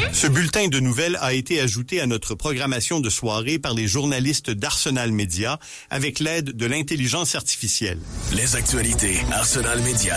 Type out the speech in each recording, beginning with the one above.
Ce bulletin de nouvelles a été ajouté à notre programmation de soirée par les journalistes d'Arsenal Média avec l'aide de l'intelligence artificielle. Les actualités Arsenal Média.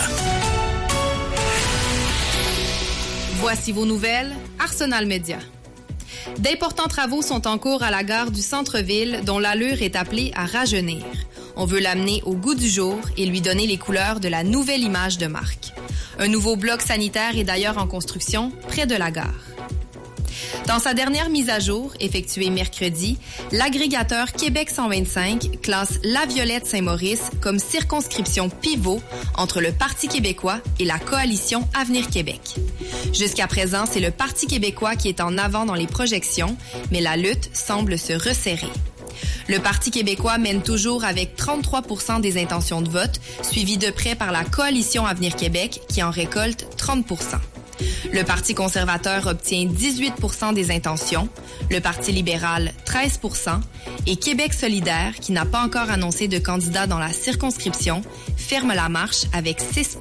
Voici vos nouvelles, Arsenal Média. D'importants travaux sont en cours à la gare du centre-ville dont l'allure est appelée à rajeunir. On veut l'amener au goût du jour et lui donner les couleurs de la nouvelle image de marque. Un nouveau bloc sanitaire est d'ailleurs en construction près de la gare. Dans sa dernière mise à jour, effectuée mercredi, l'agrégateur Québec 125 classe La Violette-Saint-Maurice comme circonscription pivot entre le Parti québécois et la coalition Avenir Québec. Jusqu'à présent, c'est le Parti québécois qui est en avant dans les projections, mais la lutte semble se resserrer. Le Parti québécois mène toujours avec 33% des intentions de vote, suivi de près par la coalition Avenir Québec qui en récolte 30%. Le Parti conservateur obtient 18% des intentions, le Parti libéral 13% et Québec solidaire, qui n'a pas encore annoncé de candidat dans la circonscription, ferme la marche avec 6%.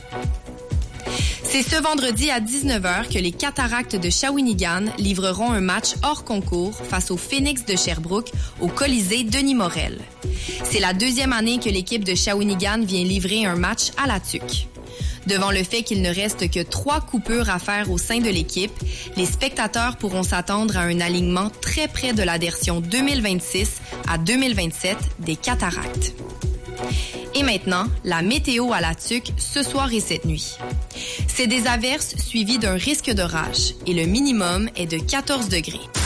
C'est ce vendredi à 19h que les Cataractes de Shawinigan livreront un match hors concours face au Phoenix de Sherbrooke au Colisée Denis Morel. C'est la deuxième année que l'équipe de Shawinigan vient livrer un match à la tuque. Devant le fait qu'il ne reste que 3 coupures à faire au sein de l'équipe, les spectateurs pourront s'attendre à un alignement très près de la version 2026 à 2027 des Cataractes. Et maintenant, la météo à la tuque ce soir et cette nuit. C'est des averses suivies d'un risque d'orage et le minimum est de 14 degrés.